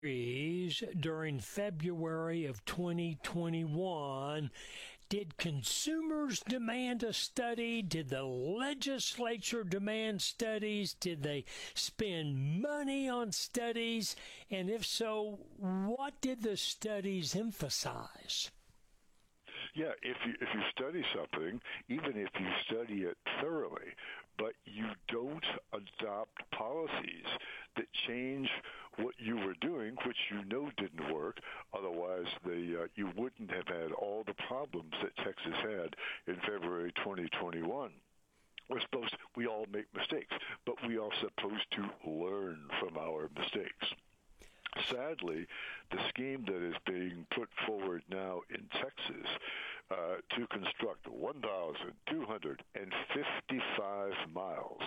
during February of 2021. Did consumers demand a study? Did the legislature demand studies? Did they spend money on studies? And if so, what did the studies emphasize? Yeah, if you study something, even if you study it thoroughly, but you don't adopt policies that change what you were doing, which you know didn't work, otherwise you wouldn't have had all the problems that Texas had in February 2021. We all make mistakes, but we are supposed to learn from our mistakes. Sadly, the scheme that is being put forward now in Texas to construct 1,255 miles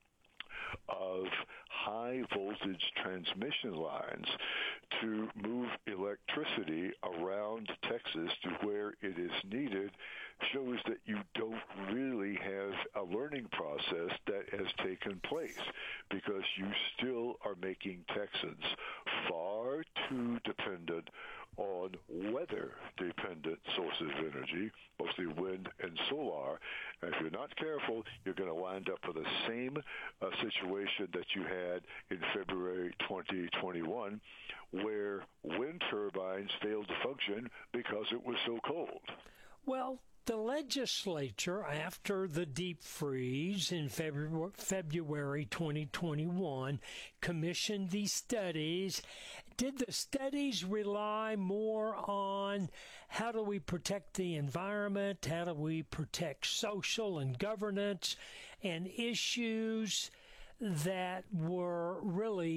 of high-voltage transmission lines to move electricity around Texas to where it is needed shows that you don't really have a learning process that has taken place, because you still are making Texans far too dependent on weather-dependent sources of energy, mostly wind and solar. And if you're not careful, you're going to wind up with the same situation that you had in February 2021, where wind turbines failed to function because it was so cold. Well, the legislature, after the deep freeze in February 2021, commissioned these studies. Did the studies rely more on how do we protect the environment, how do we protect social and governance, and issues that were really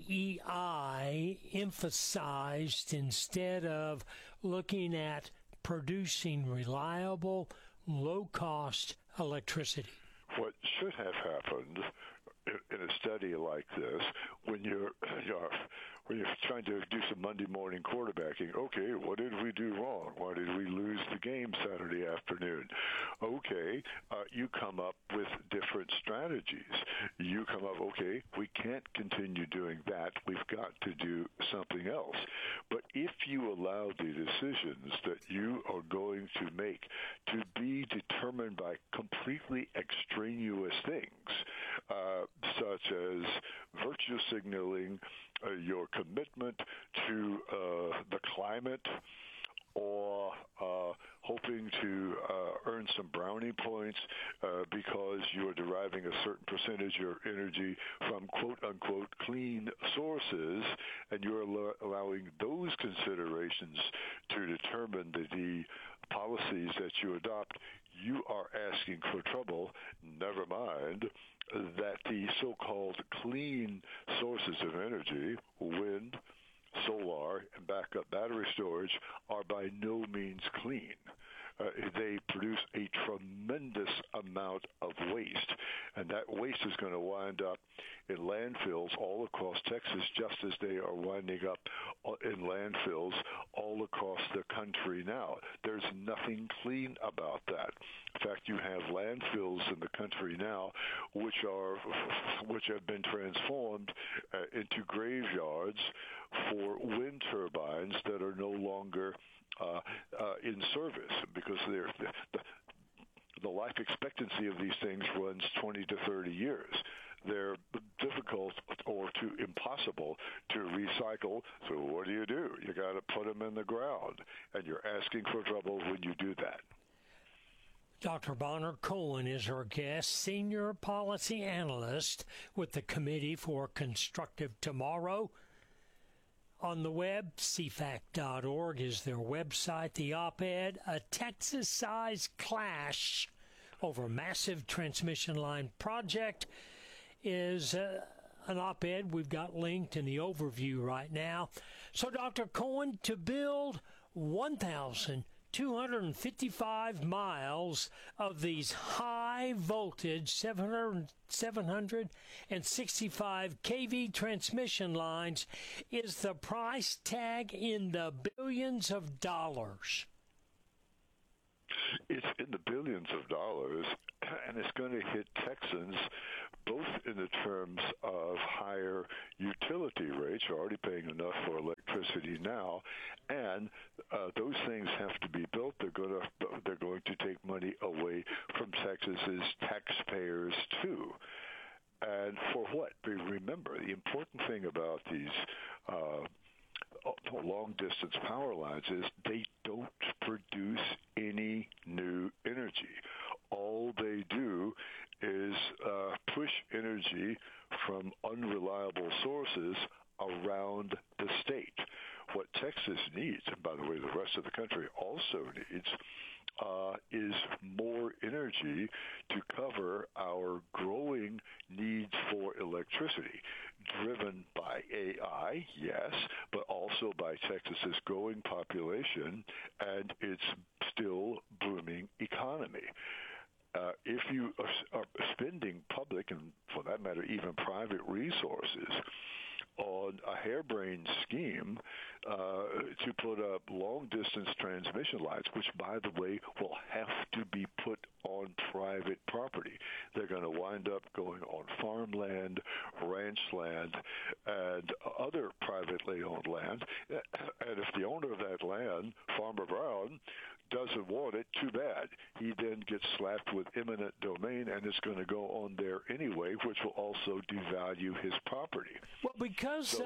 DEI emphasized instead of looking at producing reliable, low-cost electricity? What should have happened in a study like this, when you're trying to do some Monday morning quarterbacking, okay, what did we do wrong? Why did we lose the game Saturday afternoon? Okay, you come up with different strategies. You come up, okay, we can't continue doing that. We've got to do something else. But if you allow the decisions that you are going to make to be determined by completely extraneous things, such as virtue signaling, your commitment to the climate, or hoping to earn some brownie points because you are deriving a certain percentage of your energy from quote-unquote clean sources, and you're allowing those considerations to determine the policies that you adopt, you are asking for trouble. Never mind that the so-called clean sources of energy, wind, solar, and backup battery storage, are by no means clean. They produce a tremendous amount of waste, and that waste is going to wind up in landfills all across Texas, just as they are winding up in landfills all across the country now. There's nothing clean about that. In fact, you have landfills in the country now which have been transformed into graveyards for wind turbines that are no longer in service, because the life expectancy of these things runs 20 to 30 years. They're difficult or too impossible to recycle. So what do? You got to put them in the ground, and you're asking for trouble when you do that. Dr. Bonner Cohen is our guest, Senior Policy Analyst with the Committee for Constructive Tomorrow. On the web, cfac.org is their website. The op-ed, a Texas-sized clash over massive transmission line project, is an op-ed we've got linked in the overview right now. So, Dr. Cohen, to build 1,255 miles of these high-voltage 765 kV transmission lines, is the price tag in the billions of dollars? It's in the billions of dollars, and it's going to hit Texans both in the terms of higher utility rates. You're already paying enough for electricity now, and those things have to be built. They're going to take money away from Texas's taxpayers too. And for what? Remember, the important thing about these long-distance power lines is they don't produce any new energy. All they do is push energy from unreliable sources around the state. What Texas needs, and by the way, the rest of the country also needs, is more energy to cover our growing needs for electricity, driven by AI, yes, but also by Texas's growing population and its still booming economy. If you are spending public and, for that matter, even private resources on a harebrained scheme to put up long-distance transmission lines, which, by the way, will have to be put on private property. They're going to wind up going on farmland, ranch land, and other privately owned land. And if the owner of that land, Farmer Brown, doesn't want it, too bad. He then gets slapped with eminent domain, and it's going to go on there anyway, which will also devalue his property. Well, because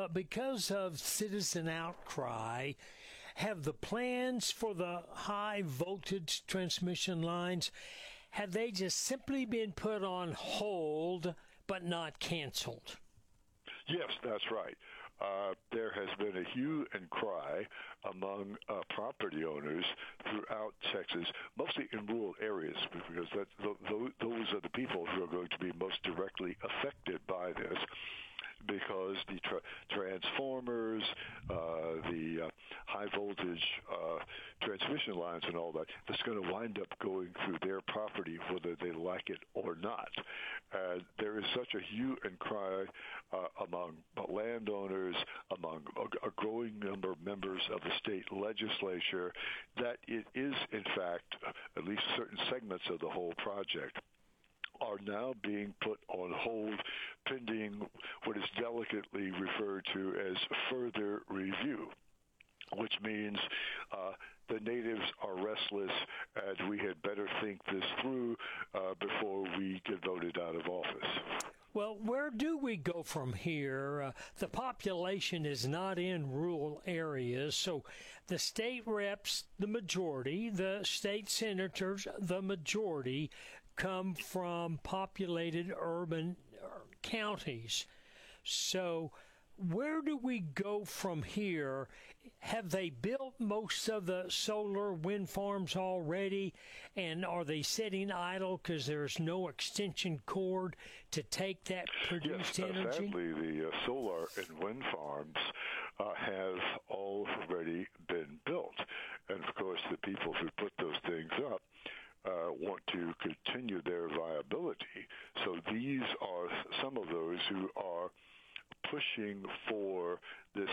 of citizen outcry, have the plans for the high voltage transmission lines, have they just simply been put on hold but not canceled? Yes, that's right. There has been a hue and cry among property owners throughout Texas, mostly in rural areas, because those are the people who are going to be most directly affected by this, because the transformers, the high voltage transmission lines and all that, that's going to wind up going through their property whether they like it or not. There is such a hue and cry among landowners, among a growing number of members of the state legislature, that it is, in fact, at least certain segments of the whole project are now being put on hold pending what is delicately referred to as further review, which means the natives are restless and we had better think this through before we get voted out of office. Well, where do we go from here? The population is not in rural areas, so the state reps, the majority, the state senators, the majority, come from populated urban counties. So where do we go from here? Have they built most of the solar wind farms already, and are they sitting idle because there's no extension cord to take that produced energy? Sadly, the solar and wind farms have already been built. And, of course, the people who put those things up want to continue their viability. So these are some of those who are pushing for this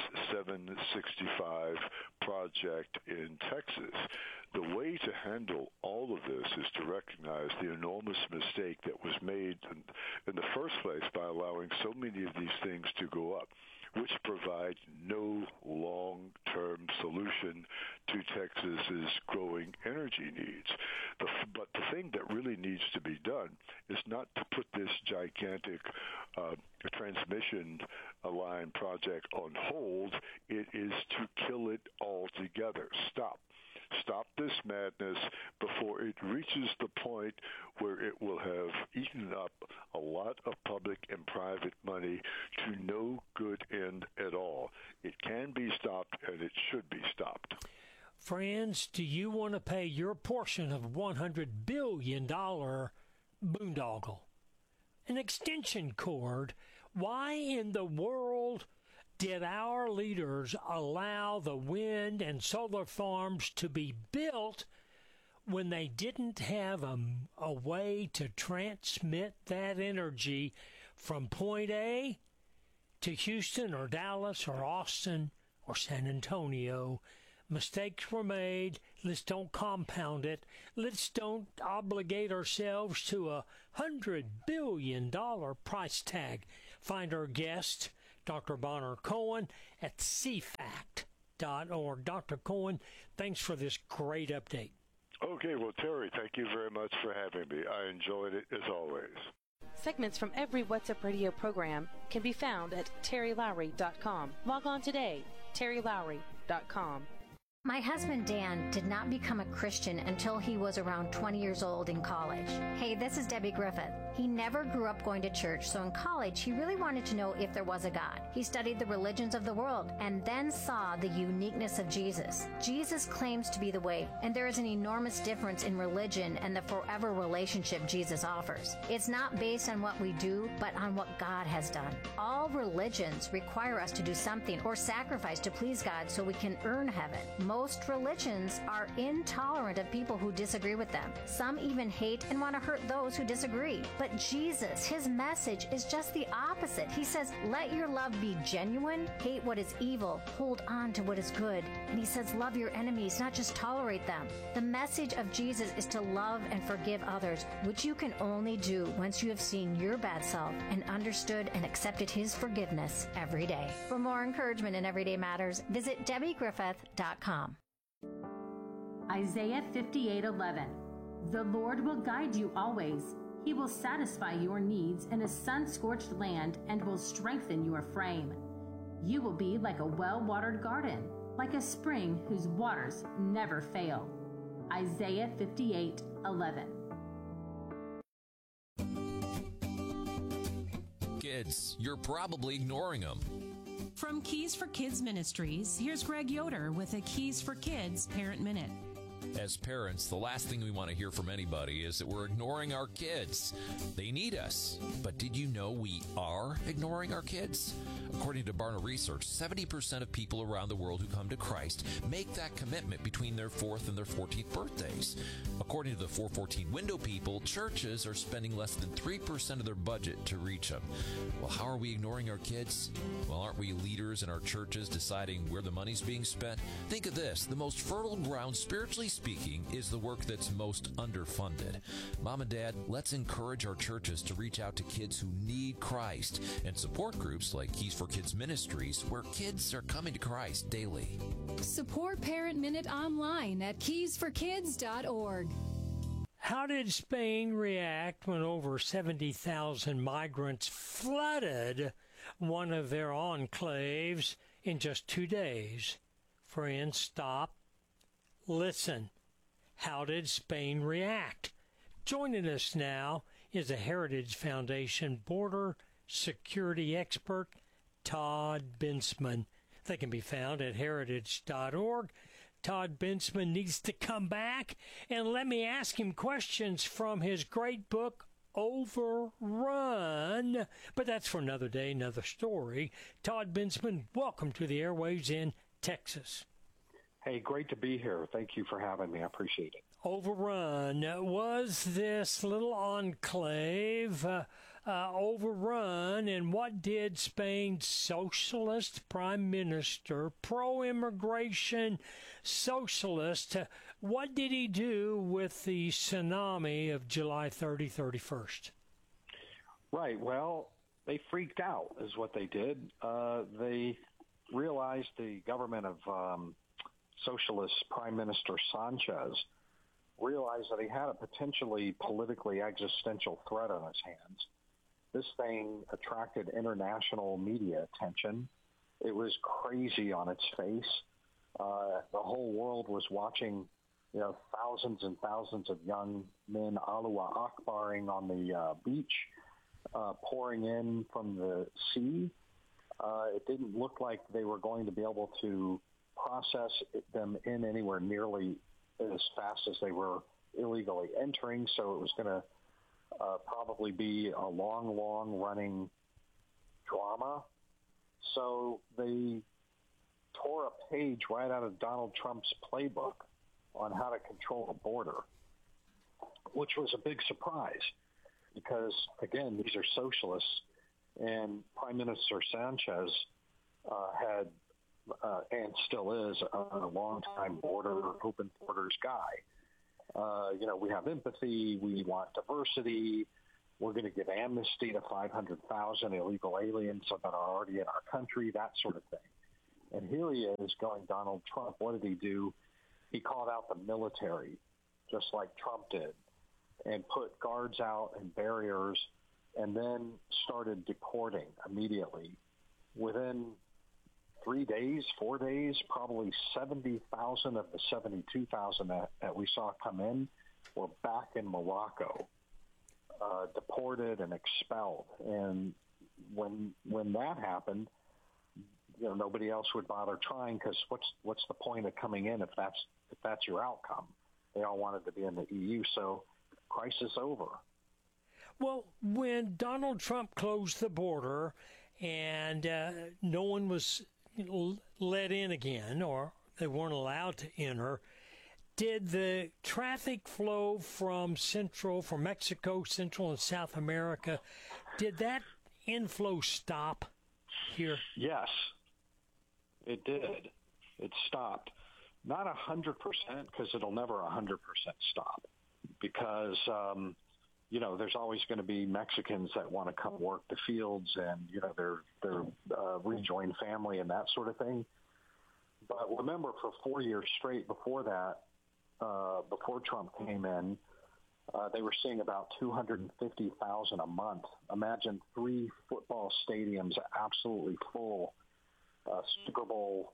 765 project in Texas. The way to handle all of this is to recognize the enormous mistake that was made in the first place by allowing so many of these things to go up, which provide no long-term solution to Texas's growing energy needs. But the thing that really needs to be done is not to put this gigantic transmission line project on hold. It is to kill it altogether. Stop this madness before it reaches the point where it will have eaten up a lot of public and private money to no good end at all. It can be stopped, and it should be stopped. Friends, do you want to pay your portion of $100 billion boondoggle? An extension cord? Why in the world did our leaders allow the wind and solar farms to be built when they didn't have a way to transmit that energy from point A to Houston or Dallas or Austin or San Antonio Mistakes were made. Let's don't compound it. Let's don't obligate ourselves to $100 billion price tag. Find our guest, Dr. Bonner Cohen, at cfact.org. Dr. Cohen, thanks for this great update. Okay, well, Terry, thank you very much for having me. I enjoyed it as always. Segments from every What's Up Radio program can be found at terrylowry.com. Log on today, terrylowry.com. My husband Dan did not become a Christian until he was around 20 years old in college. Hey, this is Debbie Griffith. He never grew up going to church, so in college he really wanted to know if there was a God. He studied the religions of the world and then saw the uniqueness of Jesus. Jesus claims to be the way, and there is an enormous difference in religion and the forever relationship Jesus offers. It's not based on what we do, but on what God has done. All religions require us to do something or sacrifice to please God so we can earn heaven. Most religions are intolerant of people who disagree with them. Some even hate and want to hurt those who disagree. But Jesus, his message is just the opposite. He says, let your love be genuine, hate what is evil, hold on to what is good. And he says, love your enemies, not just tolerate them. The message of Jesus is to love and forgive others, which you can only do once you have seen your bad self and understood and accepted his forgiveness every day. For more encouragement in Everyday Matters, visit DebbieGriffith.com. Isaiah 58:11. The Lord will guide you always. He will satisfy your needs in a sun-scorched land and will strengthen your frame. You will be like a well-watered garden, like a spring whose waters never fail. Isaiah 58:11. Kids, you're probably ignoring them. From Keys for Kids Ministries, here's Greg Yoder with a Keys for Kids Parent Minute. As parents, the last thing we want to hear from anybody is that we're ignoring our kids. They need us. But did you know we are ignoring our kids? According to Barna Research, 70% of people around the world who come to Christ make that commitment between their 4th and their 14th birthdays. According to the 414 Window people, churches are spending less than 3% of their budget to reach them. Well, how are we ignoring our kids? Well, aren't we leaders in our churches deciding where the money's being spent? Think of this. The most fertile ground, spiritually speaking, is the work that's most underfunded. Mom and Dad, let's encourage our churches to reach out to kids who need Christ and support groups like Keys for Kids Ministries, where kids are coming to Christ daily. Support Parent Minute online at keysforkids.org. How did Spain react when over 70,000 migrants flooded one of their enclaves in just 2 days? Friends, stop. Listen. How did Spain react? Joining us now is a Heritage Foundation border security expert, Todd Bensman. They can be found at heritage.org. Todd Bensman needs to come back and let me ask him questions from his great book, Overrun. But that's for another day, another story. Todd Bensman, welcome to the airwaves in Texas. Hey, great to be here. Thank you for having me. I appreciate it. Overrun. Was this little enclave overrun, and what did Spain's socialist prime minister, pro-immigration socialist, what did he do with the tsunami of July 30, 31st? Right. Well, they freaked out is what they did. They realized the government of socialist Prime Minister Sanchez realized that he had a potentially politically existential threat on his hands. This thing attracted international media attention. It was crazy on its face. The whole world was watching, thousands and thousands of young men Allahu Akbaring on the beach, pouring in from the sea. It didn't look like they were going to be able to process them in anywhere nearly as fast as they were illegally entering, so it was going to probably be a long running drama. So they tore a page right out of Donald Trump's playbook on how to control a border, which was a big surprise because, again, these are socialists, and Prime Minister Sanchez had and still is a long-time open borders guy. We have empathy. We want diversity. We're going to give amnesty to 500,000 illegal aliens that are already in our country, that sort of thing. And here he is going Donald Trump. What did he do? He called out the military, just like Trump did, and put guards out and barriers, and then started deporting immediately. Within 3 days, 4 days, probably 70,000 of the 72,000 that we saw come in were back in Morocco, deported and expelled. And when that happened, nobody else would bother trying, because what's the point of coming in if that's your outcome? They all wanted to be in the EU, so crisis over. Well, when Donald Trump closed the border and no one was let in again, or they weren't allowed to enter, did the traffic flow from Mexico, Central and South America, did that inflow stop here? Yes, it did. It stopped. Not 100%, because it'll never 100% stop, because there's always going to be Mexicans that want to come work the fields and their rejoin family and that sort of thing. But remember, for 4 years straight before that, before Trump came in, they were seeing about 250,000 a month. Imagine 3 football stadiums absolutely full, Super Bowl,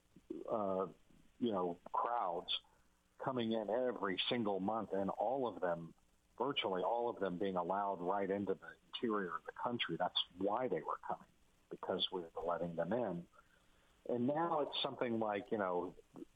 crowds coming in every single month, and virtually all of them being allowed right into the interior of the country. That's why they were coming, because we were letting them in. And now it's something like, 3%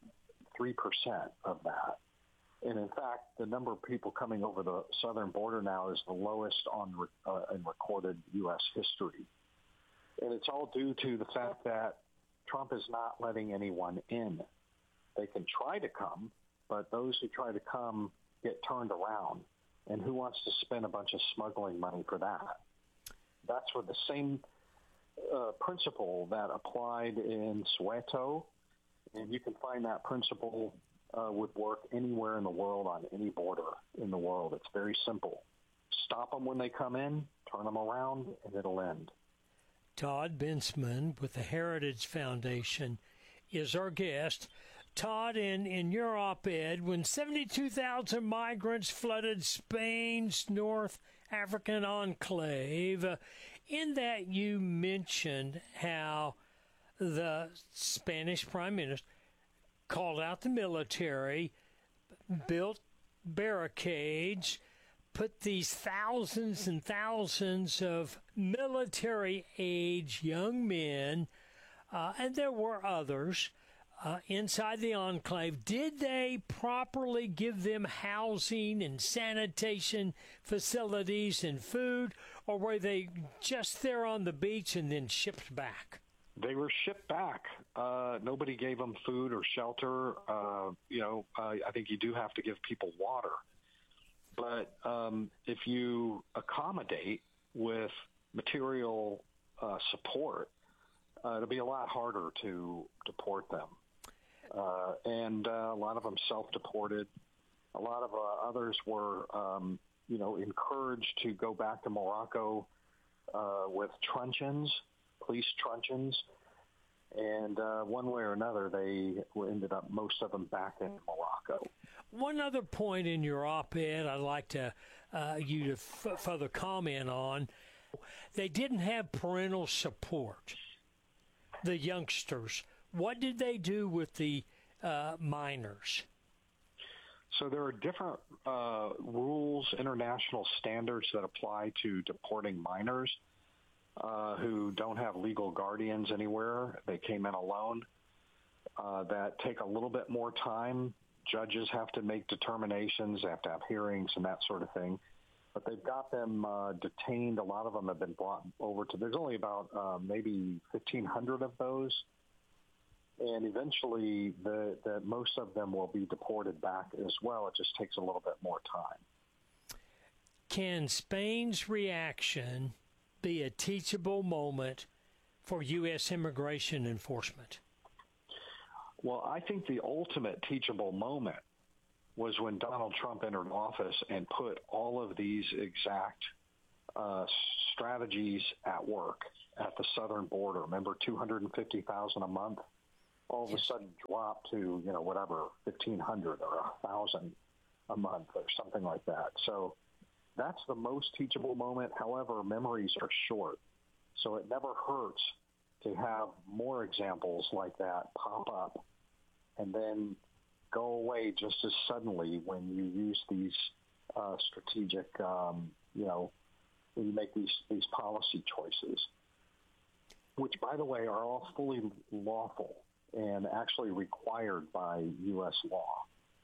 of that. And in fact, the number of people coming over the southern border now is the lowest in recorded U.S. history. And it's all due to the fact that Trump is not letting anyone in. They can try to come, but those who try to come get turned around. And who wants to spend a bunch of smuggling money for that? That's what the same principle that applied in Soweto, and you can find that principle would work anywhere in the world, on any border in the world. It's very simple. Stop them when they come in, turn them around, and it'll end. Todd Bensman with the Heritage Foundation is our guest. Todd, in your op-ed, when 72,000 migrants flooded Spain's North African enclave, in that you mentioned how the Spanish Prime Minister called out the military, built barricades, put these thousands and thousands of military-age young men, and there were others, inside the enclave. Did they properly give them housing and sanitation facilities and food, or were they just there on the beach and then shipped back? They were shipped back. Nobody gave them food or shelter. I think you do have to give people water. But if you accommodate with material support, it'll be a lot harder to deport them. And a lot of them self-deported. A lot of others were, encouraged to go back to Morocco with truncheons, police truncheons. And one way or another, they ended up, most of them, back in Morocco. One other point in your op-ed I'd like to you to further comment on. They didn't have parental support, the youngsters. What did they do with the minors? So there are different rules, international standards that apply to deporting minors who don't have legal guardians anywhere. They came in alone. That take a little bit more time. Judges have to make determinations. They have to have hearings and that sort of thing. But they've got them detained. A lot of them have been brought over to, there's only about maybe 1,500 of those. And eventually, most of them will be deported back as well. It just takes a little bit more time. Can Spain's reaction be a teachable moment for U.S. immigration enforcement? Well, I think the ultimate teachable moment was when Donald Trump entered office and put all of these exact strategies at work at the southern border. Remember, 250,000 a month, all of a sudden dropped to, whatever, 1,500 or 1,000 a month or something like that. So that's the most teachable moment. However, memories are short. So it never hurts to have more examples like that pop up and then go away just as suddenly when you use these strategic, when you make these policy choices, which, by the way, are all fully lawful and actually required by U.S. law.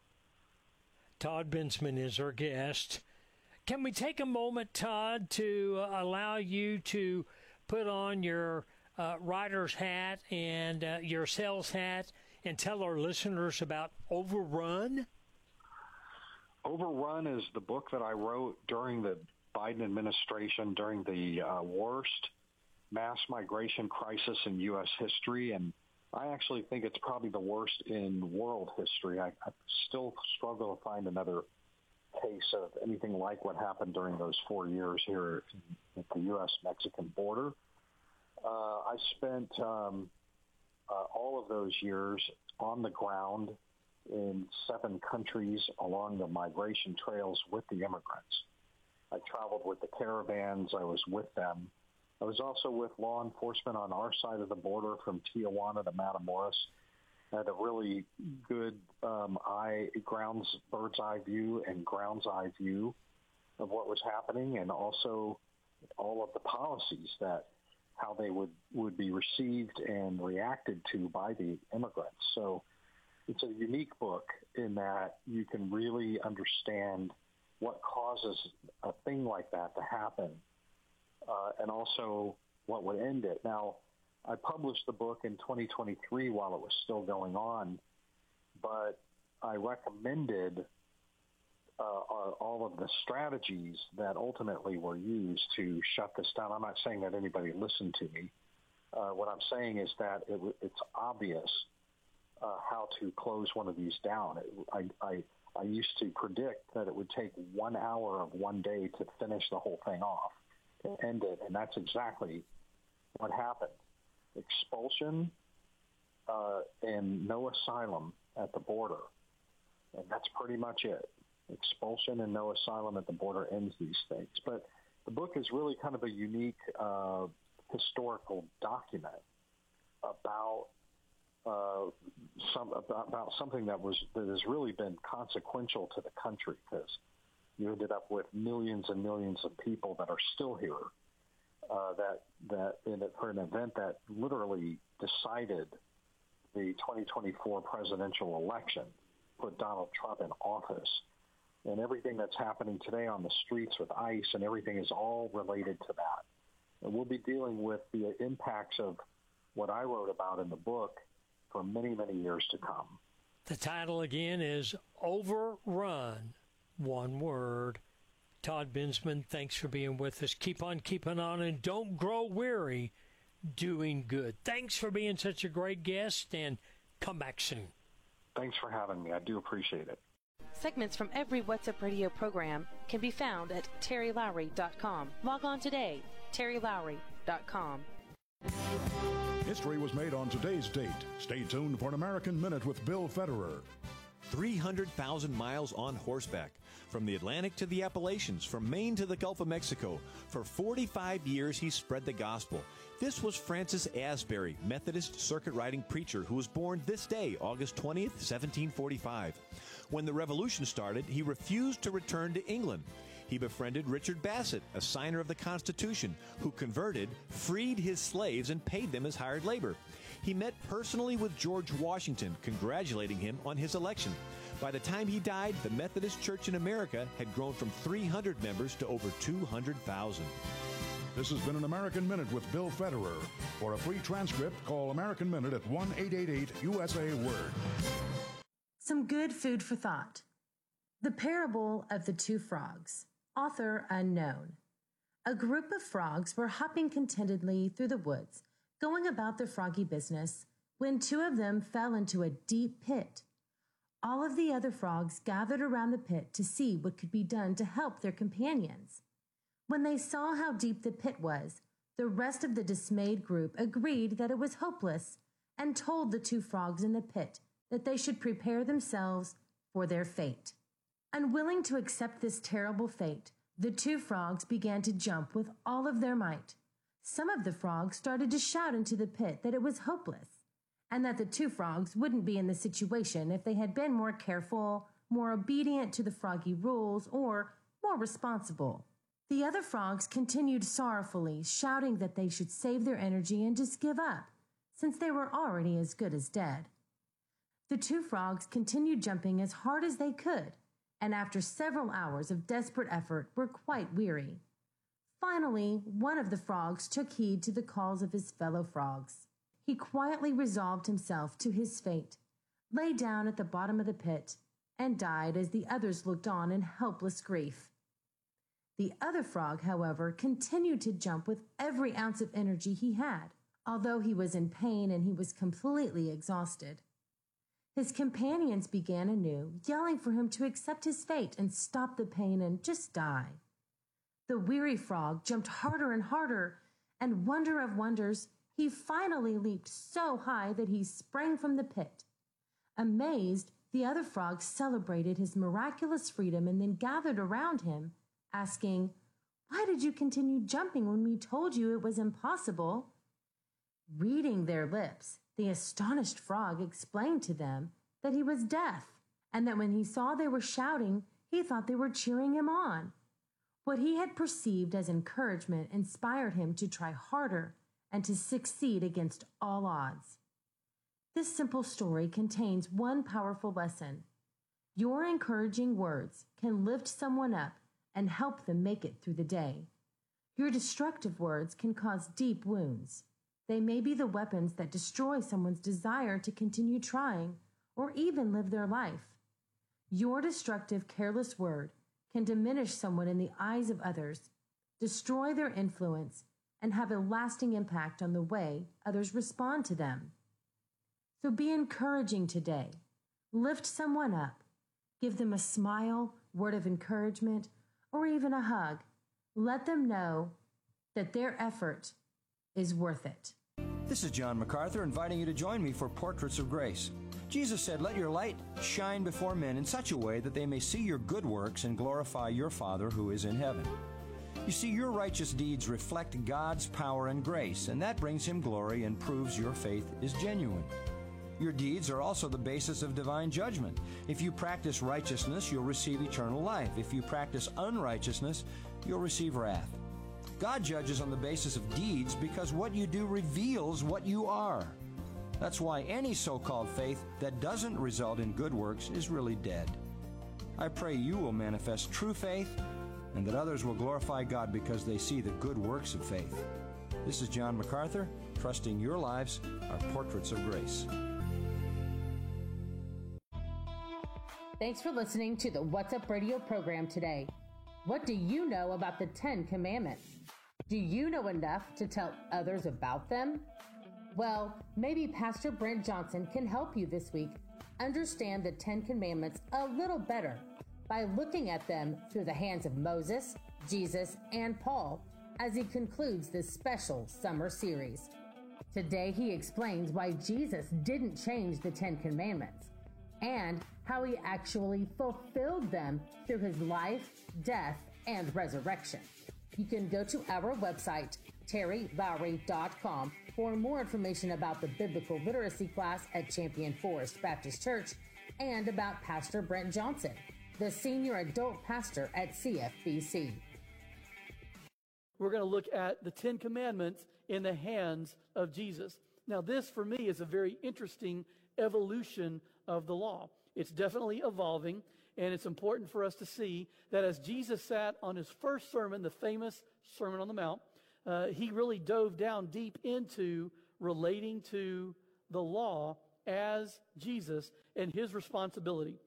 Todd Bensman is our guest. Can we take a moment, Todd, to allow you to put on your writer's hat and your sales hat and tell our listeners about Overrun? Overrun is the book that I wrote during the Biden administration, during the worst mass migration crisis in U.S. history, and I actually think it's probably the worst in world history. I still struggle to find another case of anything like what happened during those 4 years here at the U.S.-Mexican border. I spent all of those years on the ground in 7 countries along the migration trails with the immigrants. I traveled with the caravans. I was with them. I was also with law enforcement on our side of the border from Tijuana to Matamoros. I had a really good bird's eye view and ground's eye view of what was happening, and also all of the policies that how they would be received and reacted to by the immigrants. So it's a unique book in that you can really understand what causes a thing like that to happen, and also what would end it. Now, I published the book in 2023 while it was still going on, but I recommended all of the strategies that ultimately were used to shut this down. I'm not saying that anybody listened to me. What I'm saying is that it's obvious how to close one of these down. I used to predict that it would take 1 hour of one day to finish the whole thing off, to end it, and that's exactly what happened. Expulsion and no asylum at the border, and that's pretty much it. Expulsion and no asylum at the border ends these things. But the book is really kind of a unique historical document about something that has really been consequential to the country, because you ended up with millions and millions of people that are still here. For an event that literally decided the 2024 presidential election, put Donald Trump in office, and everything that's happening today on the streets with ICE and everything is all related to that. And we'll be dealing with the impacts of what I wrote about in the book for many, many years to come. The title again is Overrun, one word. Todd Bensman, thanks for being with us. Keep on keeping on, and don't grow weary doing good. Thanks for being such a great guest, and come back soon. Thanks for having me. I do appreciate it. Segments from every What's Up Radio program can be found at terrylowry.com. Log on today, terrylowry.com. History was made on today's date. Stay tuned for an American Minute with Bill Federer. 300,000 miles on horseback, from the Atlantic to the Appalachians, from Maine to the Gulf of Mexico. For 45 years, he spread the gospel. This was Francis Asbury, Methodist circuit riding preacher, who was born this day, August 20th, 1745. When the Revolution started, he refused to return to England. He befriended Richard Bassett, a signer of the Constitution, who converted, freed his slaves, and paid them as hired labor. He met personally with George Washington, congratulating him on his election. By the time he died, the Methodist Church in America had grown from 300 members to over 200,000. This has been an American Minute with Bill Federer. For a free transcript, call American Minute at 1-888-USA-WORD. Some good food for thought. The Parable of the Two Frogs. Author unknown. A group of frogs were hopping contentedly through the woods, going about their froggy business, when 2 of them fell into a deep pit. All of the other frogs gathered around the pit to see what could be done to help their companions. When they saw how deep the pit was, the rest of the dismayed group agreed that it was hopeless and told the 2 frogs in the pit that they should prepare themselves for their fate. Unwilling to accept this terrible fate, the 2 frogs began to jump with all of their might. Some of the frogs started to shout into the pit that it was hopeless, and that the 2 frogs wouldn't be in the situation if they had been more careful, more obedient to the froggy rules, or more responsible. The other frogs continued sorrowfully, shouting that they should save their energy and just give up, since they were already as good as dead. The 2 frogs continued jumping as hard as they could, and after several hours of desperate effort were quite weary. Finally, one of the frogs took heed to the calls of his fellow frogs. He quietly resolved himself to his fate, lay down at the bottom of the pit, and died as the others looked on in helpless grief. The other frog, however, continued to jump with every ounce of energy he had, although he was in pain and he was completely exhausted. His companions began anew, yelling for him to accept his fate and stop the pain and just die. The weary frog jumped harder and harder, and wonder of wonders, he finally leaped so high that he sprang from the pit. Amazed, the other frogs celebrated his miraculous freedom and then gathered around him, asking, "Why did you continue jumping when we told you it was impossible?" Reading their lips, the astonished frog explained to them that he was deaf, and that when he saw they were shouting, he thought they were cheering him on. What he had perceived as encouragement inspired him to try harder and to succeed against all odds. This simple story contains one powerful lesson. Your encouraging words can lift someone up and help them make it through the day. Your destructive words can cause deep wounds. They may be the weapons that destroy someone's desire to continue trying or even live their life. Your destructive, careless word can diminish someone in the eyes of others, destroy their influence, and have a lasting impact on the way others respond to them. So be encouraging today. Lift someone up. Give them a smile, word of encouragement, or even a hug. Let them know that their effort is worth it. This is John MacArthur inviting you to join me for Portraits of Grace. Jesus said, "Let your light shine before men in such a way that they may see your good works and glorify your Father who is in heaven." You see, your righteous deeds reflect God's power and grace, and that brings Him glory and proves your faith is genuine. Your deeds are also the basis of divine judgment. If you practice righteousness, you'll receive eternal life. If you practice unrighteousness, you'll receive wrath. God judges on the basis of deeds because what you do reveals what you are. That's why any so-called faith that doesn't result in good works is really dead. I pray you will manifest true faith and that others will glorify God because they see the good works of faith. This is John MacArthur, trusting your lives are portraits of grace. Thanks for listening to the What's Up Radio program today. What do you know about the 10 Commandments? Do you know enough to tell others about them? Well, maybe Pastor Brent Johnson can help you this week understand the 10 Commandments a little better by looking at them through the hands of Moses, Jesus, and Paul as he concludes this special summer series. Today he explains why Jesus didn't change the 10 Commandments and how he actually fulfilled them through his life, death, and resurrection. You can go to our website, terrylowry.com, for more information about the biblical literacy class at Champion Forest Baptist Church and about Pastor Brent Johnson, the senior adult pastor at CFBC. We're going to look at the 10 Commandments in the hands of Jesus. Now, this for me is a very interesting evolution of the law. It's definitely evolving, and it's important for us to see that as Jesus sat on his first sermon, the famous Sermon on the Mount, he really dove down deep into relating to the law as Jesus and his responsibility.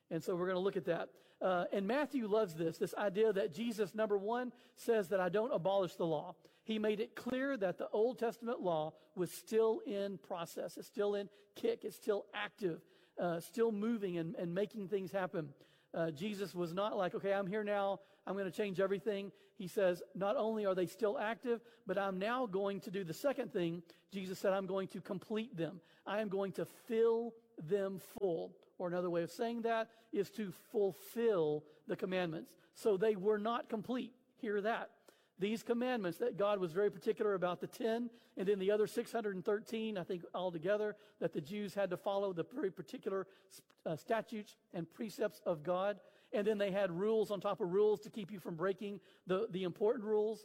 And so we're going to look at that. And Matthew loves this idea that Jesus, number one, says that I don't abolish the law. He made it clear that the Old Testament law was still in process. It's still in kick. It's still active, still moving and making things happen. Jesus was not like, okay, I'm here now. I'm going to change everything. He says, not only are they still active, but I'm now going to do the second thing. Jesus said, I'm going to complete them. I am going to fill them full. Or another way of saying that is to fulfill the commandments. So they were not complete. Hear that. These commandments that God was very particular about, the 10, and then the other 613, I think altogether, that the Jews had to follow the very particular statutes and precepts of God. And then they had rules on top of rules to keep you from breaking the important rules.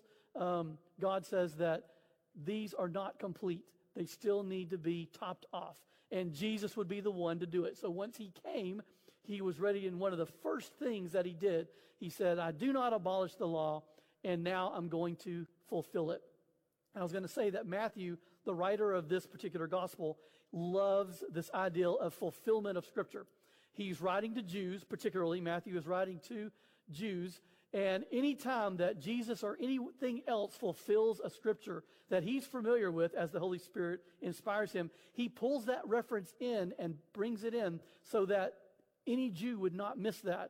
God says that these are not complete. They still need to be topped off. And Jesus would be the one to do it. So once he came, he was ready, and one of the first things that he did, he said, I do not abolish the law, and now I'm going to fulfill it. I was going to say that Matthew, the writer of this particular gospel, loves this ideal of fulfillment of Scripture. He's writing to Jews, particularly Matthew is writing to Jews, and any time that Jesus or anything else fulfills a Scripture that he's familiar with as the Holy Spirit inspires him, he pulls that reference in and brings it in so that any Jew would not miss that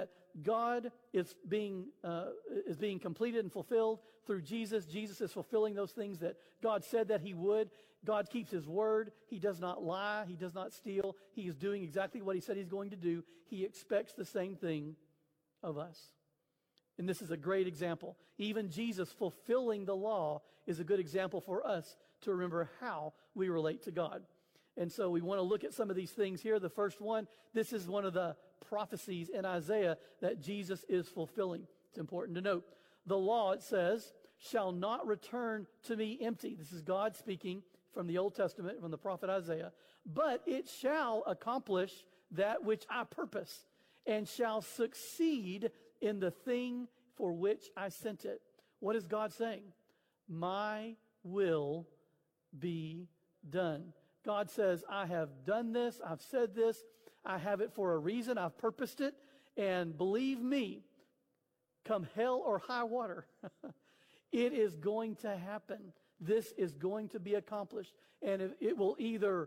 God is being completed and fulfilled through Jesus. Jesus is fulfilling those things that God said that he would. God keeps his word. He does not lie. He does not steal. He is doing exactly what he said he's going to do. He expects the same thing of us. And this is a great example. Even Jesus fulfilling the law is a good example for us to remember how we relate to God. And so we want to look at some of these things here. The first one, this is one of the prophecies in Isaiah that Jesus is fulfilling. It's important to note. The law, it says, shall not return to me empty. This is God speaking from the Old Testament, from the prophet Isaiah. But it shall accomplish that which I purpose, and shall succeed in the thing for which I sent it. What is God saying? My will be done. God says, I have done this, I've said this, I have it for a reason, I've purposed it, and believe me, come hell or high water, it is going to happen. This is going to be accomplished, and it will either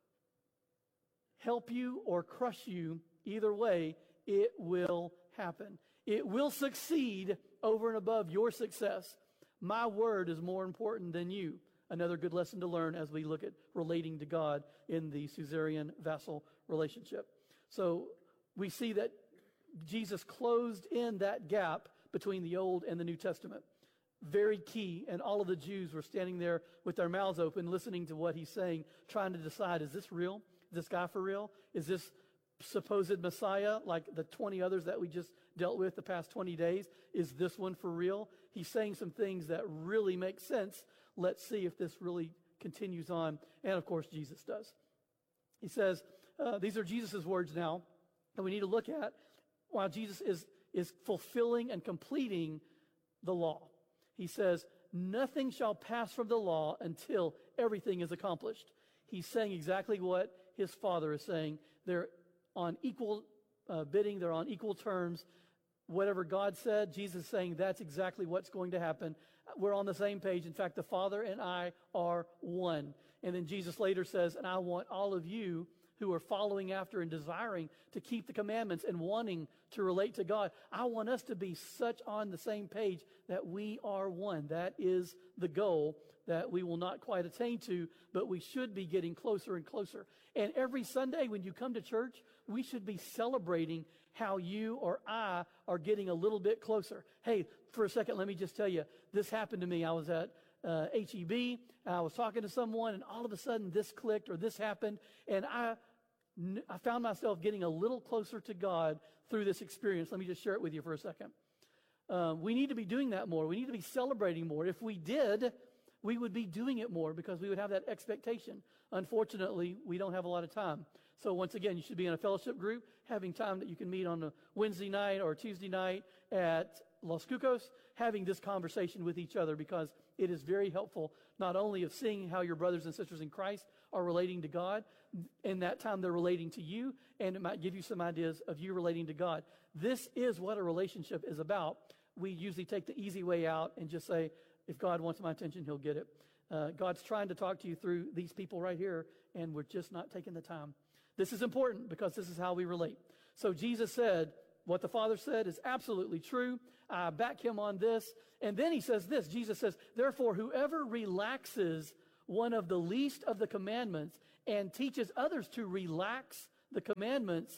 help you or crush you. Either way, it will happen. It will succeed over and above your success. My word is more important than you. Another good lesson to learn as we look at relating to God in the suzerain vassal relationship. So we see that Jesus closed in that gap between the Old and the New Testament. Very key, and all of the Jews were standing there with their mouths open, listening to what he's saying, trying to decide, is this real? Is this guy for real? Is this supposed Messiah, like the 20 others that we just dealt with the past 20 days? Is this one for real? He's saying some things that really make sense. Let's see if this really continues on. And of course, Jesus does. He says, these are Jesus' words now, and we need to look at while Jesus is fulfilling and completing the law. He says, nothing shall pass from the law until everything is accomplished. He's saying exactly what his Father is saying. They're on equal bidding. They're on equal terms. Whatever God said, Jesus is saying that's exactly what's going to happen. We're on the same page. In fact, the Father and I are one. And then Jesus later says, and I want all of you who are following after and desiring to keep the commandments and wanting to relate to God, I want us to be such on the same page that we are one. That is the goal that we will not quite attain to, but we should be getting closer and closer. And every Sunday when you come to church, we should be celebrating how you or I are getting a little bit closer. Hey, for a second, let me just tell you, this happened to me. I was at HEB, and I was talking to someone, and all of a sudden this clicked or this happened, and I found myself getting a little closer to God through this experience. Let me just share it with you for a second. We need to be doing that more. We need to be celebrating more. If we did, we would be doing it more because we would have that expectation. Unfortunately, we don't have a lot of time. So once again, you should be in a fellowship group, having time that you can meet on a Wednesday night or Tuesday night at Los Cucos, having this conversation with each other because it is very helpful, not only of seeing how your brothers and sisters in Christ are relating to God. In that time, they're relating to you, and it might give you some ideas of you relating to God. This is what a relationship is about. We usually take the easy way out and just say, if God wants my attention, he'll get it. God's trying to talk to you through these people right here, and we're just not taking the time. This is important because this is how we relate. So Jesus said, what the Father said is absolutely true. I back him on this. And then he says this. Jesus says, therefore, whoever relaxes one of the least of the commandments and teaches others to relax the commandments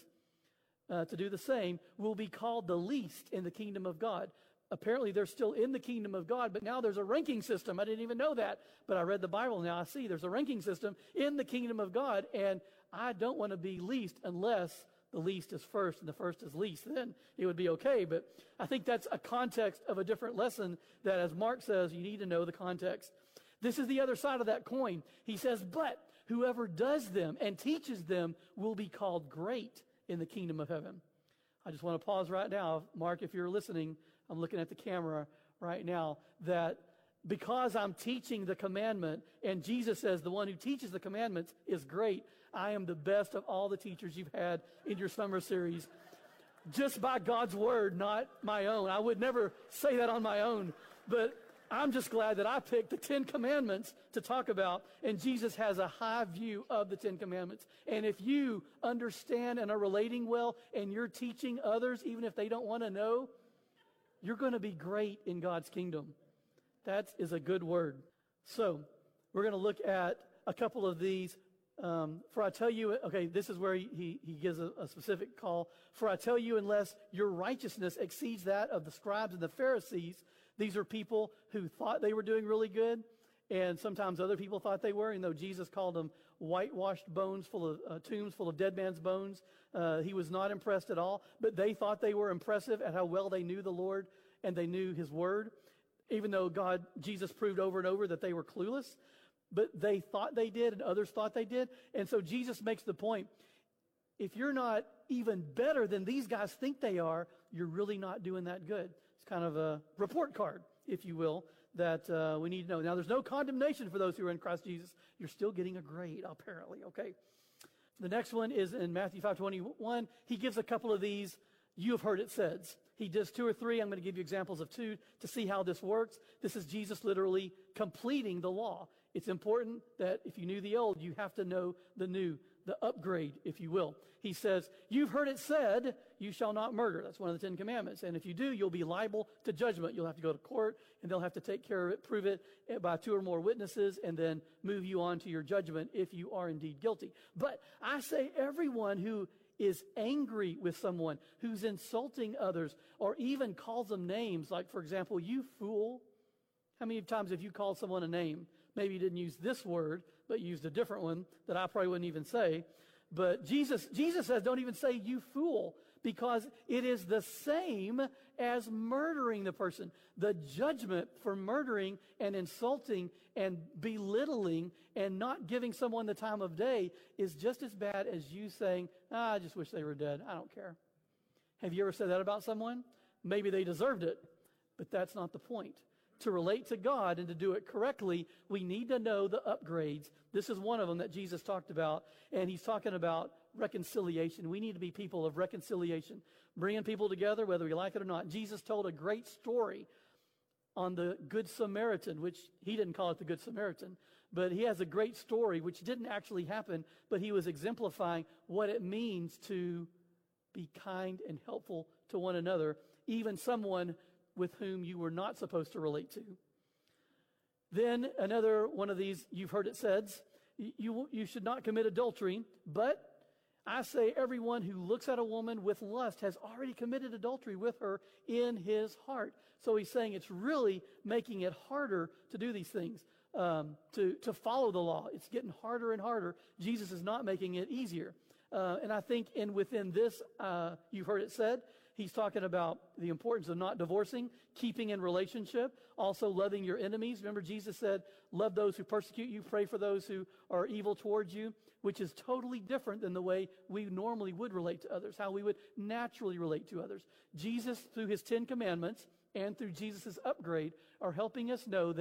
to do the same will be called the least in the kingdom of God. Apparently, they're still in the kingdom of God, but now there's a ranking system. I didn't even know that, but I read the Bible now. I see there's a ranking system in the kingdom of God, and I don't want to be least unless the least is first and the first is least. Then it would be okay, but I think that's a context of a different lesson that, as Mark says, you need to know the context. This is the other side of that coin. He says, but whoever does them and teaches them will be called great in the kingdom of heaven. I just want to pause right now. Mark, if you're listening, I'm looking at the camera right now, that because I'm teaching the commandment, and Jesus says the one who teaches the commandments is great, I am the best of all the teachers you've had in your summer series. Just by God's word, not my own. I would never say that on my own, but I'm just glad that I picked the 10 Commandments to talk about, and Jesus has a high view of the 10 Commandments. And if you understand and are relating well, and you're teaching others, even if they don't want to know, you're going to be great in God's kingdom. That is a good word. So we're going to look at a couple of these. For I tell you, okay, this is where he gives a specific call. For I tell you, unless your righteousness exceeds that of the scribes and the Pharisees. These are people who thought they were doing really good, and sometimes other people thought they were. You know, Jesus called them whitewashed bones full of tombs full of dead man's bones. He was not impressed at all, but they thought they were impressive at how well they knew the Lord and they knew his word, even though Jesus proved over and over that they were clueless. But they thought they did, and others thought they did. And so Jesus makes the point, if you're not even better than these guys think they are, you're really not doing that good. It's kind of a report card, if you will, that we need to know. Now, there's no condemnation for those who are in Christ Jesus. You're still getting a grade, apparently, okay? The next one is in Matthew 5:21. He gives a couple of these, you have heard it said. He does 2 or 3. I'm going to give you examples of 2 to see how this works. This is Jesus literally completing the law. It's important that if you knew the old, you have to know the new, the upgrade, if you will. He says, you've heard it said, you shall not murder. That's one of the 10 Commandments. And if you do, you'll be liable to judgment. You'll have to go to court, and they'll have to take care of it, prove it by 2 or more witnesses, and then move you on to your judgment if you are indeed guilty. But I say everyone who is angry with someone, who's insulting others, or even calls them names, like, for example, you fool. How many times have you called someone a name? Maybe you didn't use this word, but you used a different one that I probably wouldn't even say. But Jesus says, don't even say you fool, because it is the same as murdering the person. The judgment for murdering and insulting and belittling and not giving someone the time of day is just as bad as you saying, I just wish they were dead. I don't care. Have you ever said that about someone? Maybe they deserved it, but that's not the point. To relate to God and to do it correctly, we need to know the upgrades. This is one of them that Jesus talked about, and he's talking about reconciliation. We need to be people of reconciliation, bringing people together, whether we like it or not. Jesus told a great story on the Good Samaritan, which he didn't call it the Good Samaritan, but he has a great story which didn't actually happen, but he was exemplifying what it means to be kind and helpful to one another, even someone with whom you were not supposed to relate to. Then another one of these, you've heard it said, you should not commit adultery, but I say everyone who looks at a woman with lust has already committed adultery with her in his heart. So he's saying it's really making it harder to do these things, to follow the law. It's getting harder and harder. Jesus is not making it easier. And I think within this, you've heard it said, he's talking about the importance of not divorcing, keeping in relationship, also loving your enemies. Remember, Jesus said, love those who persecute you, pray for those who are evil towards you, which is totally different than the way we normally would relate to others, how we would naturally relate to others. Jesus, through his 10 Commandments and through Jesus' upgrade, are helping us know that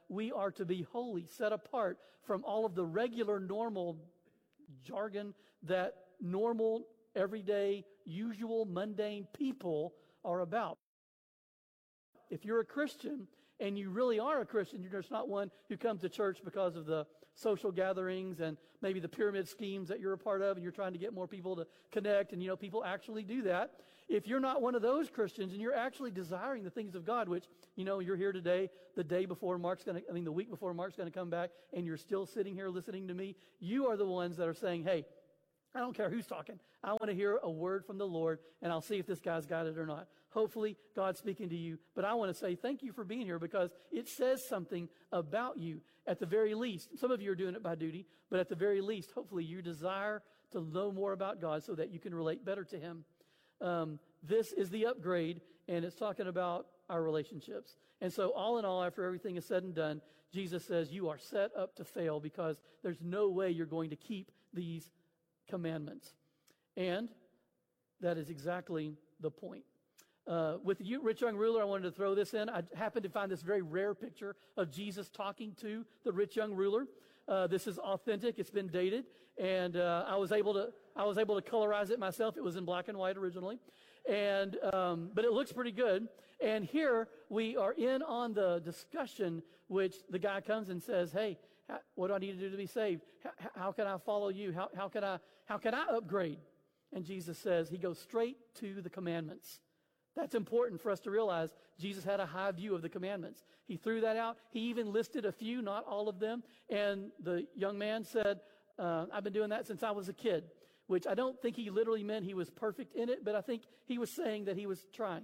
we are to be holy, set apart from all of the regular, normal jargon that normal, everyday, usual, mundane people are about. If you're a Christian, and you really are a Christian, you're just not one who comes to church because of the social gatherings and maybe the pyramid schemes that you're a part of, and you're trying to get more people to connect, and people actually do that. If you're not one of those Christians and you're actually desiring the things of God, which, you're here today, the week before Mark's going to come back, and you're still sitting here listening to me, you are the ones that are saying, hey, I don't care who's talking. I want to hear a word from the Lord, and I'll see if this guy's got it or not. Hopefully, God's speaking to you. But I want to say thank you for being here, because it says something about you at the very least. Some of you are doing it by duty, but at the very least, hopefully you desire to know more about God so that you can relate better to Him. This is the upgrade, and it's talking about our relationships. And so all in all, after everything is said and done, Jesus says you are set up to fail, because there's no way you're going to keep these commandments. And that is exactly the point. With the rich young ruler, I wanted to throw this in. I happened to find this very rare picture of Jesus talking to the rich young ruler. This is authentic. It's been dated, and I was able to colorize it myself. It was in black and white originally, and but it looks pretty good. And here we are in on the discussion, which the guy comes and says, "Hey, what do I need to do to be saved? How can I follow you? How can I upgrade?" And Jesus says, he goes straight to the commandments. That's important for us to realize. Jesus had a high view of the commandments. He threw that out. He even listed a few, not all of them. And the young man said, I've been doing that since I was a kid, which I don't think he literally meant he was perfect in it, but I think he was saying that he was trying,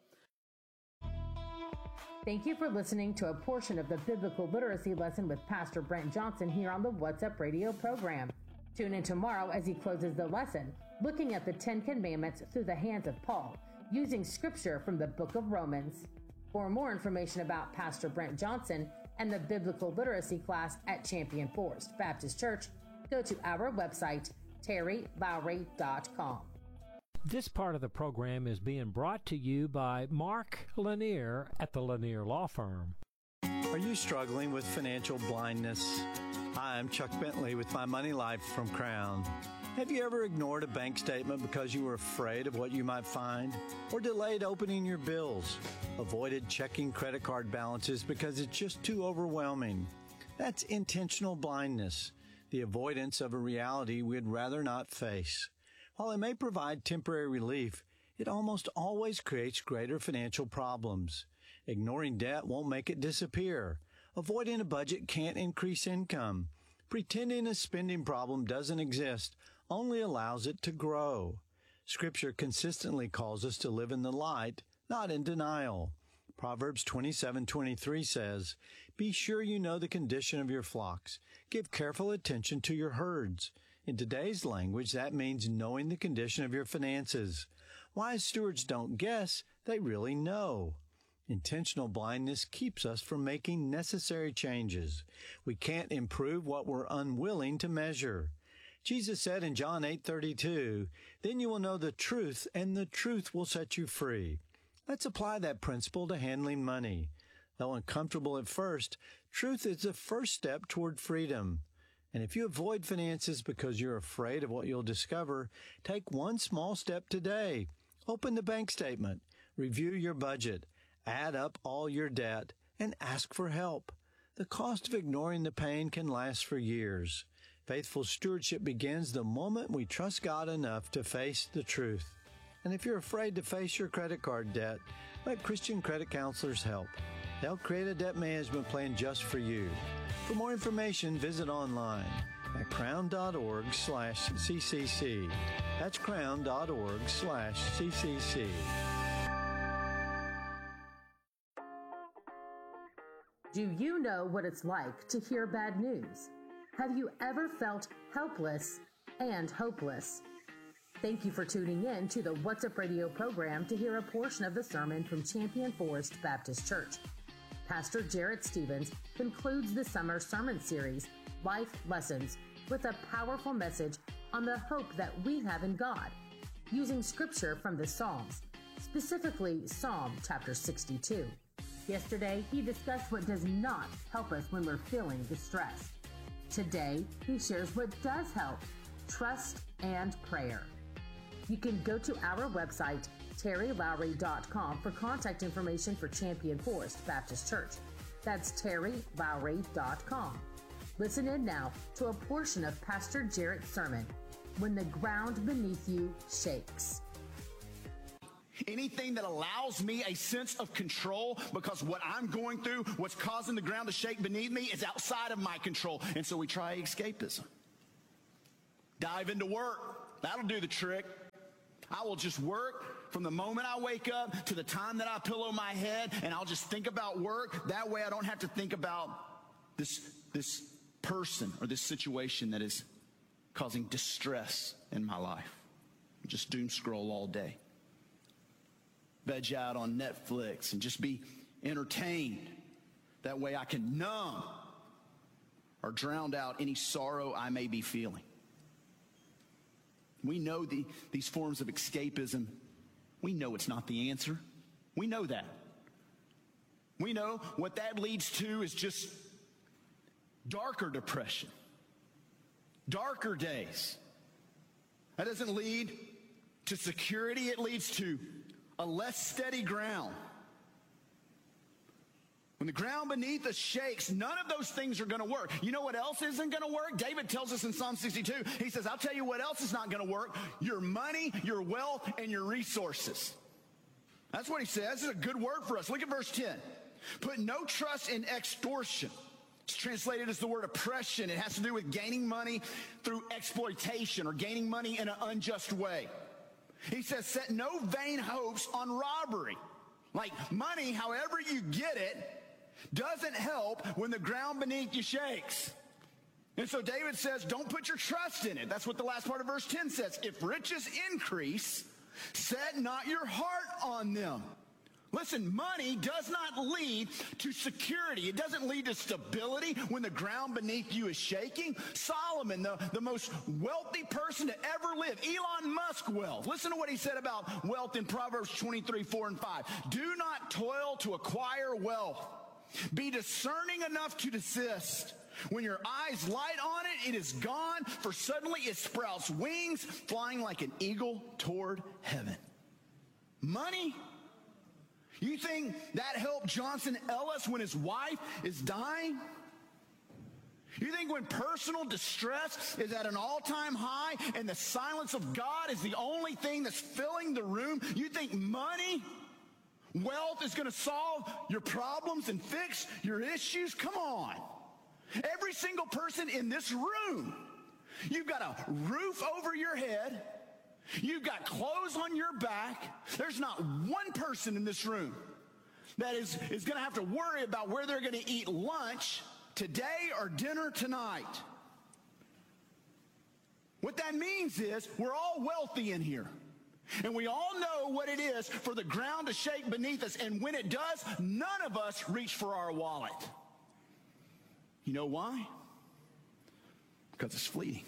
Thank you for listening to a portion of the Biblical Literacy Lesson with Pastor Brent Johnson here on the What's Up Radio program. Tune in tomorrow as he closes the lesson, looking at the 10 Commandments through the hands of Paul, using scripture from the book of Romans. For more information about Pastor Brent Johnson and the Biblical Literacy class at Champion Forest Baptist Church, go to our website, terrylowry.com. This part of the program is being brought to you by Mark Lanier at the Lanier Law Firm. Are you struggling with financial blindness? Hi, I'm Chuck Bentley with My Money Life from Crown. Have you ever ignored a bank statement because you were afraid of what you might find? Or delayed opening your bills? Avoided checking credit card balances because it's just too overwhelming? That's intentional blindness, the avoidance of a reality we'd rather not face. While it may provide temporary relief, it almost always creates greater financial problems. Ignoring debt won't make it disappear. Avoiding a budget can't increase income. Pretending a spending problem doesn't exist only allows it to grow. Scripture consistently calls us to live in the light, not in denial. Proverbs 27:23 says, "Be sure you know the condition of your flocks. Give careful attention to your herds." In today's language, that means knowing the condition of your finances. Wise stewards don't guess, they really know. Intentional blindness keeps us from making necessary changes. We can't improve what we're unwilling to measure. Jesus said in John 8:32, "Then you will know the truth, and the truth will set you free." Let's apply that principle to handling money. Though uncomfortable at first, truth is the first step toward freedom. And if you avoid finances because you're afraid of what you'll discover, take one small step today. Open the bank statement, review your budget, add up all your debt, and ask for help. The cost of ignoring the pain can last for years. Faithful stewardship begins the moment we trust God enough to face the truth. And if you're afraid to face your credit card debt, let Christian credit counselors help. They'll create a debt management plan just for you. For more information, visit online at crown.org/CCC. That's crown.org/CCC. Do you know what it's like to hear bad news? Have you ever felt helpless and hopeless? Thank you for tuning in to the What's Up Radio program to hear a portion of the sermon from Champion Forest Baptist Church. Pastor Jarrett Stevens concludes the summer sermon series, Life Lessons, with a powerful message on the hope that we have in God, using scripture from the Psalms, specifically Psalm chapter 62. Yesterday, he discussed what does not help us when we're feeling distressed. Today, he shares what does help: trust and prayer. You can go to our website, terrylowry.com, for contact information for Champion Forest Baptist Church. That's terrylowry.com. Listen in now to a portion of Pastor Jarrett's sermon, When the Ground Beneath You Shakes. Anything that allows me a sense of control, because what I'm going through, what's causing the ground to shake beneath me, is outside of my control. And so we try escapism. Dive into work. That'll do the trick. I will just work from the moment I wake up to the time that I pillow my head, and I'll just think about work. That way I don't have to think about this person or this situation that is causing distress in my life. Just doom scroll all day. Veg out on Netflix and just be entertained. That way I can numb or drown out any sorrow I may be feeling. We know these forms of escapism. We know it's not the answer. We know that. We know what that leads to is just darker depression, darker days. That doesn't lead to security. It leads to a less steady ground. When the ground beneath us shakes, none of those things are going to work. You know what else isn't going to work? David tells us in Psalm 62, he says, I'll tell you what else is not going to work: your money, your wealth, and your resources. That's what he says. This is a good word for us. Look at verse 10. Put no trust in extortion. It's translated as the word oppression. It has to do with gaining money through exploitation or gaining money in an unjust way. He says, set no vain hopes on robbery. Like money, however you get it, doesn't help when the ground beneath you shakes. And so David says, don't put your trust in it. That's what the last part of verse 10 says. If riches increase, set not your heart on them. Listen, money does not lead to security. It doesn't lead to stability when the ground beneath you is shaking. Solomon, the most wealthy person to ever live, Elon Musk wealth. Listen to what he said about wealth in Proverbs 23, 4 and 5. Do not toil to acquire wealth. Be discerning enough to desist. When your eyes light on it, it is gone, for suddenly it sprouts wings, flying like an eagle toward heaven. Money? You think that helped Johnson Ellis when his wife is dying? You think when personal distress is at an all-time high and the silence of God is the only thing that's filling the room, you think money, wealth is going to solve your problems and fix your issues? Come on. Every single person in this room, you've got a roof over your head. You've got clothes on your back. There's not one person in this room that is going to have to worry about where they're going to eat lunch today or dinner tonight. What that means is we're all wealthy in here. And we all know what it is for the ground to shake beneath us. And when it does, none of us reach for our wallet. You know why? Because it's fleeting.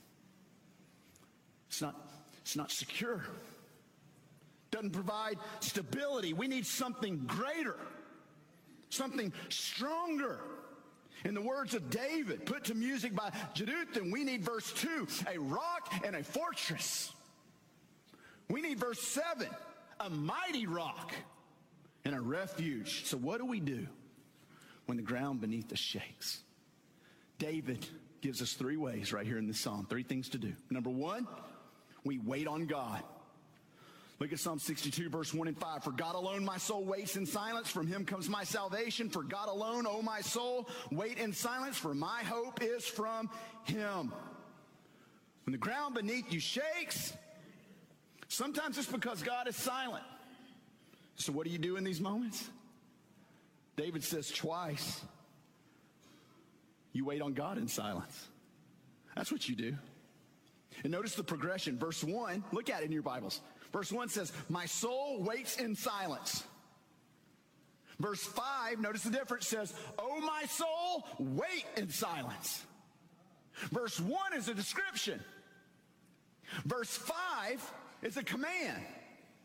It's not secure. Doesn't provide stability. We need something greater, something stronger. In the words of David, put to music by Jeduthun, we need verse 2, a rock and a fortress. We need verse 7, a mighty rock and a refuge. So what do we do when the ground beneath us shakes? David gives us 3 ways right here in this psalm, 3 things to do. Number 1, we wait on God. Look at Psalm 62, verse 1 and 5. For God alone my soul waits in silence. From him comes my salvation. For God alone, O my soul, wait in silence. For my hope is from him. When the ground beneath you shakes, sometimes it's because God is silent. So what do you do in these moments? David says twice, you wait on God in silence. That's what you do. And notice the progression. Verse 1, look at it in your Bibles. Verse 1 says, my soul waits in silence. Verse 5, notice the difference, says, oh my soul, wait in silence. Verse 1 is a description. Verse 5 is a command.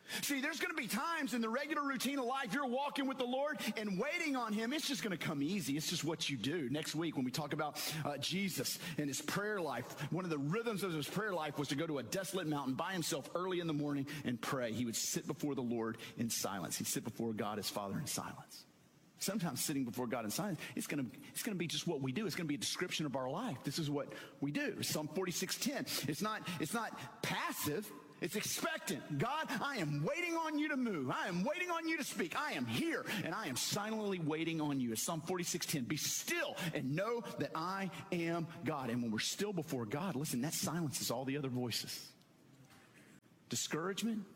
See, there's going to be times in the regular routine of life you're walking with the Lord and waiting on him. It's just going to come easy. It's just what you do. Next week when we talk about Jesus and his prayer life, one of the rhythms of his prayer life was to go to a desolate mountain by himself early in the morning and pray. He would sit before the Lord in silence. He'd sit before God, his Father, in silence. Sometimes sitting before God in silence, it's going to be just what we do. It's going to be a description of our life. This is what we do. Psalm 46:10. It's not passive. It's expectant. God, I am waiting on you to move. I am waiting on you to speak. I am here, and I am silently waiting on you. It's Psalm 46:10. Be still and know that I am God. And when we're still before God, listen, that silences all the other voices. Discouragement's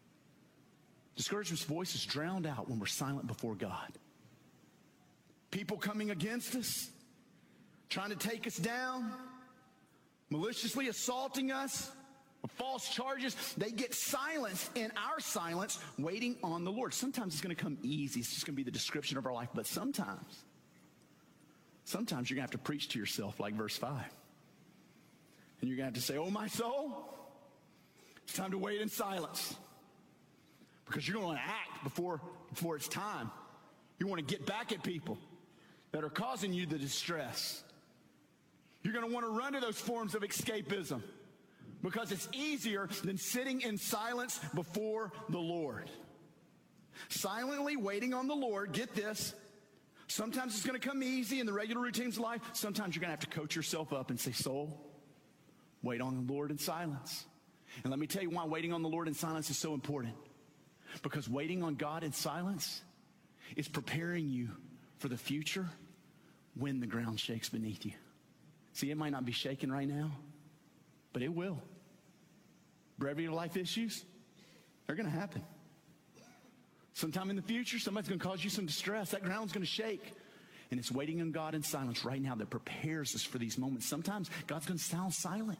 voice is drowned out when we're silent before God. People coming against us, trying to take us down, maliciously assaulting us, false charges, they get silenced in our silence, waiting on the Lord. Sometimes it's going to come easy. It's just going to be the description of our life. But sometimes you're going to have to preach to yourself like verse 5. And you're going to have to say, oh, my soul, it's time to wait in silence. Because you're going to act before it's time. You want to get back at people that are causing you the distress. You're going to want to run to those forms of escapism, because it's easier than sitting in silence before the Lord. Silently waiting on the Lord, get this, sometimes it's going to come easy in the regular routines of life. Sometimes you're going to have to coach yourself up and say, soul, wait on the Lord in silence. And let me tell you why waiting on the Lord in silence is so important. Because waiting on God in silence is preparing you for the future when the ground shakes beneath you. See, it might not be shaking right now, but it will. Brevity of life issues, they're going to happen. Sometime in the future, somebody's going to cause you some distress. That ground's going to shake. And it's waiting on God in silence right now that prepares us for these moments. Sometimes God's going to sound silent.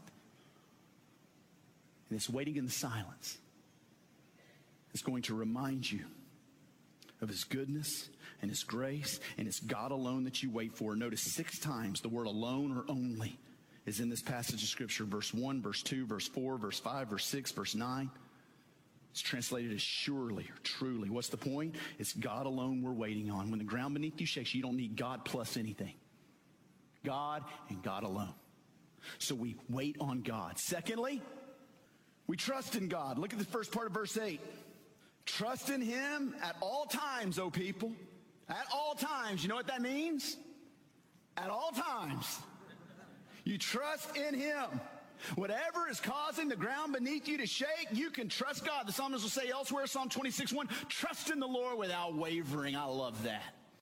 And it's waiting in the silence. It's going to remind you of his goodness and his grace, and it's God alone that you wait for. Notice 6 times the word alone or only is in this passage of Scripture. Verse 1, verse 2, verse 4, verse 5, verse 6, verse 9. It's translated as surely or truly. What's the point? It's God alone we're waiting on. When the ground beneath you shakes, you don't need God plus anything. God and God alone. So we wait on God. Secondly, we trust in God. Look at the first part of verse 8. Trust in him at all times, O people. At all times. You know what that means? At all times. You trust in him. Whatever is causing the ground beneath you to shake, you can trust God. The psalmist will say elsewhere, Psalm 26:1, trust in the Lord without wavering. I love that.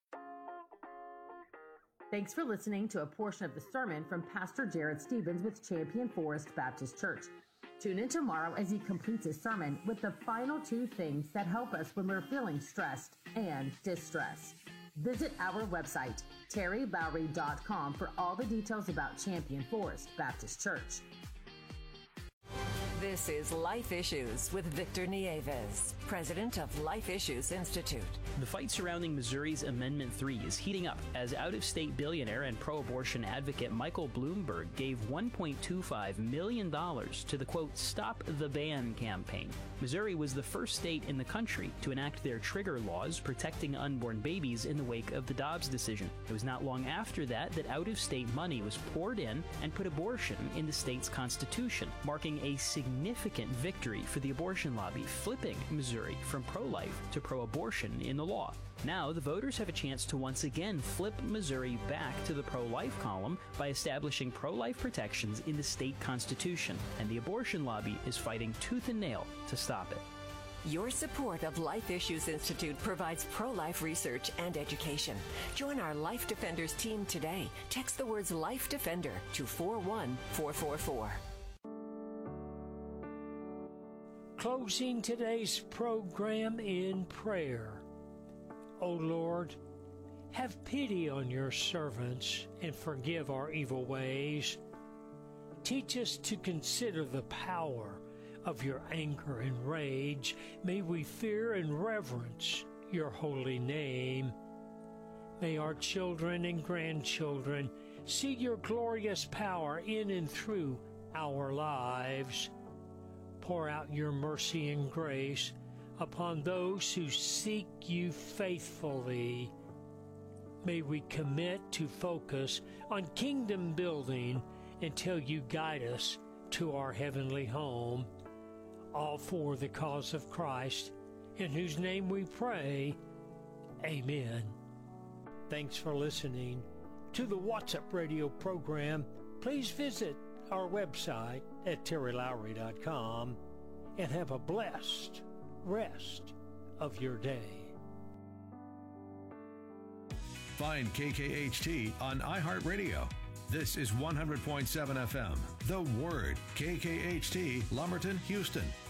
Thanks for listening to a portion of the sermon from Pastor Jared Stevens with Champion Forest Baptist Church. Tune in tomorrow as he completes his sermon with the final 2 things that help us when we're feeling stressed and distressed. Visit our website, terrylowry.com, for all the details about Champion Forest Baptist Church. This is Life Issues with Victor Nieves, president of Life Issues Institute. The fight surrounding Missouri's Amendment 3 is heating up as out-of-state billionaire and pro-abortion advocate Michael Bloomberg gave $1.25 million to the, quote, Stop the Ban campaign. Missouri was the first state in the country to enact their trigger laws protecting unborn babies in the wake of the Dobbs decision. It was not long after that out-of-state money was poured in and put abortion in the state's constitution, marking a significant victory for the abortion lobby, flipping Missouri from pro-life to pro-abortion in the law. Now, the voters have a chance to once again flip Missouri back to the pro-life column by establishing pro-life protections in the state constitution, and the abortion lobby is fighting tooth and nail to stop it. Your support of Life Issues Institute provides pro-life research and education. Join our Life Defenders team today. Text the words Life Defender to 41444. Closing today's program in prayer. O Lord, have pity on your servants and forgive our evil ways. Teach us to consider the power of your anger and rage. May we fear and reverence your holy name. May our children and grandchildren see your glorious power in and through our lives. Pour out your mercy and grace upon those who seek you faithfully. May we commit to focus on kingdom building until you guide us to our heavenly home, all for the cause of Christ, in whose name we pray. Amen. Thanks for listening to the What's Up Radio program. Please visit our website at terrylowry.com and have a blessed rest of your day. Find KKHT on iHeartRadio. This is 100.7 FM. The Word, KKHT, Lumberton, Houston.